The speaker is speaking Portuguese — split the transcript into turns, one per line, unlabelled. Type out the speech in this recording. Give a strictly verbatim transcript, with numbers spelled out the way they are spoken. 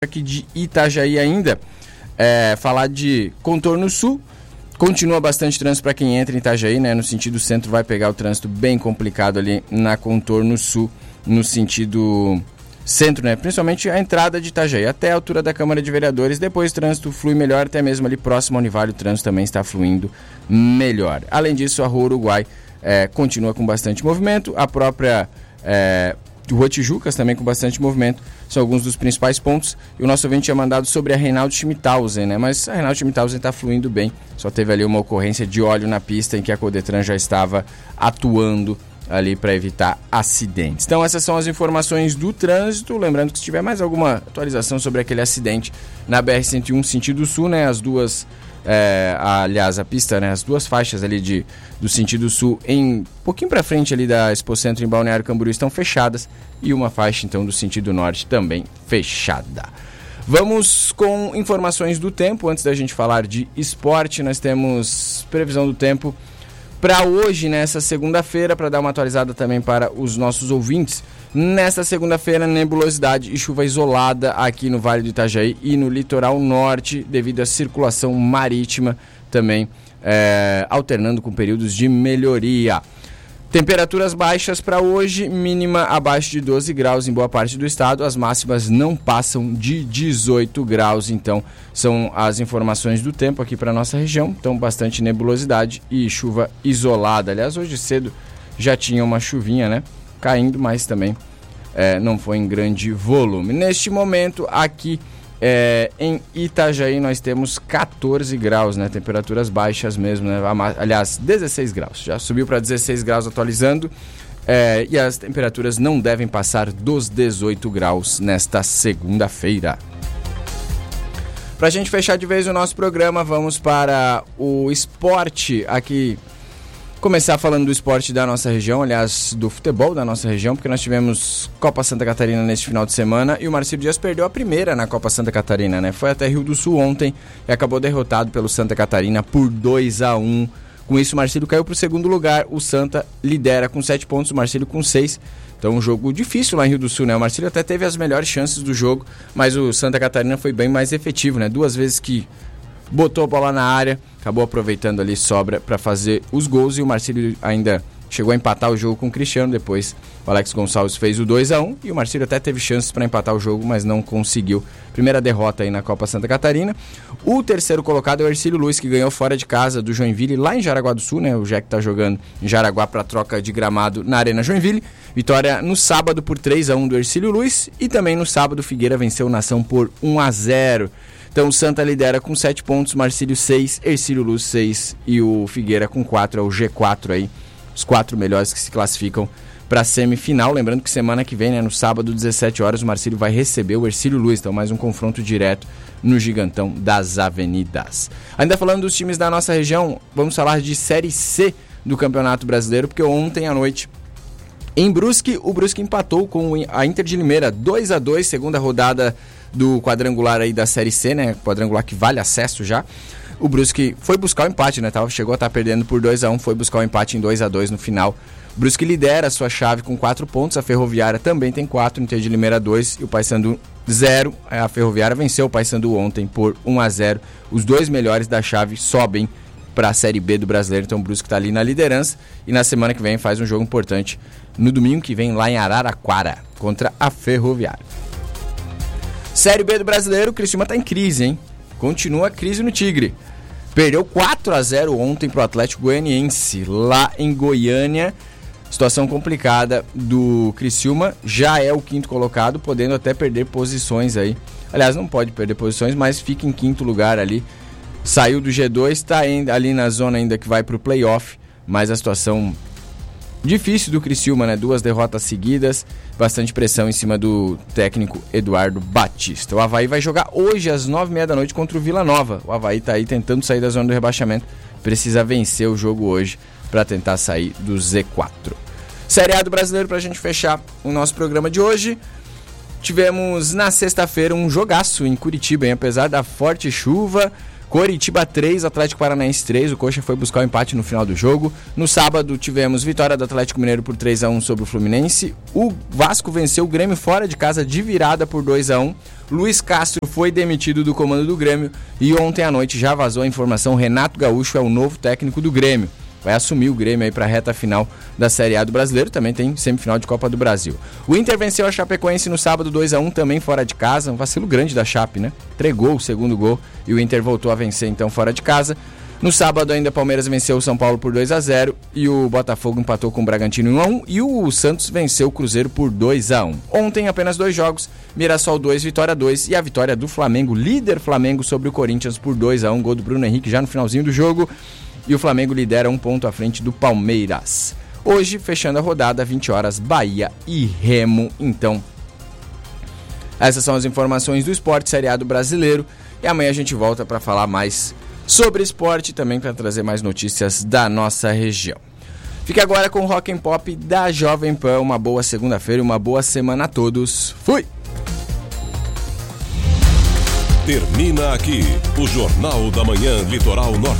aqui de Itajaí ainda, é, falar de contorno sul. Continua bastante trânsito para quem entra em Itajaí, né? No sentido centro vai pegar o trânsito bem complicado ali na contorno sul, no sentido centro, né? Principalmente a entrada de Itajaí até a altura da Câmara de Vereadores. Depois o trânsito flui melhor, até mesmo ali próximo ao Univale o trânsito também está fluindo melhor. Além disso, a Rua Uruguai é, continua com bastante movimento, a própria é, Rua Tijucas também com bastante movimento, são alguns dos principais pontos. E o nosso ouvinte tinha mandado sobre a Reinaldo Schmithausen, né? Mas a Reinaldo Schmithausen está fluindo bem, só teve ali uma ocorrência de óleo na pista em que a Codetran já estava atuando ali para evitar acidentes. Então essas são as informações do trânsito. Lembrando que se tiver mais alguma atualização sobre aquele acidente na B R cento e um sentido sul, né, as duas é, aliás a pista, né, as duas faixas ali de, do sentido sul em um pouquinho para frente ali da Expo Centro em Balneário Camboriú estão fechadas e uma faixa então do sentido norte também fechada. Vamos com informações do tempo. Antes da gente falar de esporte, nós temos previsão do tempo para hoje, nessa segunda-feira, para dar uma atualizada também para os nossos ouvintes. Nesta segunda-feira, nebulosidade e chuva isolada aqui no Vale do Itajaí e no litoral norte, devido à circulação marítima também, é, alternando com períodos de melhoria. Temperaturas baixas para hoje, mínima abaixo de doze graus em boa parte do estado, as máximas não passam de dezoito graus, então são as informações do tempo aqui para a nossa região, então bastante nebulosidade e chuva isolada. Aliás, hoje cedo já tinha uma chuvinha, né, caindo, mas também é, não foi em grande volume. Neste momento aqui É, em Itajaí nós temos catorze graus, né? Temperaturas baixas mesmo, né? Aliás, dezesseis graus, já subiu para dezesseis graus atualizando, é, e as temperaturas não devem passar dos dezoito graus nesta segunda-feira. Para a gente fechar de vez o nosso programa, vamos para o esporte aqui. Começar falando do esporte da nossa região, aliás, do futebol da nossa região, porque nós tivemos Copa Santa Catarina neste final de semana e o Marcílio Dias perdeu a primeira na Copa Santa Catarina, né? Foi até Rio do Sul ontem e acabou derrotado pelo Santa Catarina por dois a um. Com isso, o Marcílio caiu para o segundo lugar, o Santa lidera com sete pontos, o Marcílio com seis. Então, um jogo difícil lá em Rio do Sul, né? O Marcílio até teve as melhores chances do jogo, mas o Santa Catarina foi bem mais efetivo, né? Duas vezes que botou a bola na área, acabou aproveitando ali sobra para fazer os gols e o Marcílio ainda chegou a empatar o jogo com o Cristiano. Depois o Alex Gonçalves fez o dois a um e o Marcílio até teve chances para empatar o jogo, mas não conseguiu. Primeira derrota aí na Copa Santa Catarina. O terceiro colocado é o Hercílio Luiz, que ganhou fora de casa do Joinville, lá em Jaraguá do Sul, né? O Jack tá jogando em Jaraguá para troca de gramado na Arena Joinville. Vitória no sábado por três a um do Hercílio Luiz e também no sábado Figueira venceu o Nação por um a zero. Então o Santa lidera com sete pontos, Marcílio seis, Hercílio Luz seis e o Figueira com quatro, é o G quatro aí, os quatro melhores que se classificam para a semifinal. Lembrando que semana que vem, né, no sábado, dezessete horas, o Marcílio vai receber o Hercílio Luz, então mais um confronto direto no Gigantão das Avenidas. Ainda falando dos times da nossa região, vamos falar de Série C do Campeonato Brasileiro, porque ontem à noite, em Brusque, o Brusque empatou com a Inter de Limeira, dois a dois, segunda rodada do quadrangular aí da Série C, né? Quadrangular que vale acesso já. O Brusque foi buscar o empate, né? Tava, chegou a estar perdendo por dois a um, foi buscar o empate em dois a dois no final. O Brusque lidera a sua chave com quatro pontos, a Ferroviária também tem quatro, Inter de Limeira dois e o Paysandu zero. A Ferroviária venceu o Paysandu ontem por um a zero. Os dois melhores da chave sobem para a Série B do Brasileiro, então o Brusque está ali na liderança e na semana que vem faz um jogo importante no domingo que vem lá em Araraquara contra a Ferroviária. Série B do Brasileiro, o Criciúma está em crise, hein? Continua a crise no Tigre. Perdeu quatro a zero ontem para o Atlético Goianiense, lá em Goiânia. Situação complicada do Criciúma, já é o quinto colocado, podendo até perder posições aí. Aliás, não pode perder posições, mas fica em quinto lugar ali. Saiu do G dois, está ali na zona ainda que vai para o playoff, mas a situação difícil do Criciúma, né? Duas derrotas seguidas, bastante pressão em cima do técnico Eduardo Batista. O Avaí vai jogar hoje às nove e meia da noite contra o Vila Nova. O Avaí tá aí tentando sair da zona do rebaixamento, precisa vencer o jogo hoje para tentar sair do Z quatro. Série A do Brasileiro, pra gente fechar o nosso programa de hoje. Tivemos na sexta-feira um jogaço em Curitiba, hein? Apesar da forte chuva, Coritiba três, Atlético Paranaense três. O Coxa foi buscar o empate no final do jogo. No sábado tivemos vitória do Atlético Mineiro por três a um sobre o Fluminense. O Vasco venceu o Grêmio fora de casa de virada por dois a um. Luiz Castro foi demitido do comando do Grêmio e ontem à noite já vazou a informação: Renato Gaúcho é o novo técnico do Grêmio. Vai assumir o Grêmio aí para a reta final da Série A do Brasileiro. Também tem semifinal de Copa do Brasil. O Inter venceu a Chapecoense no sábado dois a um, também fora de casa. Um vacilo grande da Chape, né? Entregou o segundo gol e o Inter voltou a vencer então fora de casa. No sábado ainda, Palmeiras venceu o São Paulo por dois a zero e o Botafogo empatou com o Bragantino em um a um e o Santos venceu o Cruzeiro por dois a um. Ontem apenas dois jogos, Mirassol dois, Vitória dois e a vitória do Flamengo, líder Flamengo sobre o Corinthians por dois a um, gol do Bruno Henrique já no finalzinho do jogo e o Flamengo lidera um ponto à frente do Palmeiras. Hoje, fechando a rodada, vinte horas, Bahia e Remo. Então, essas são as informações do esporte Série A do Brasileiro e amanhã a gente volta para falar mais sobre esporte e também para trazer mais notícias da nossa região. Fique agora com o Rock and Pop da Jovem Pan. Uma boa segunda-feira e uma boa semana a todos. Fui!
Termina aqui o Jornal da Manhã Litoral Norte.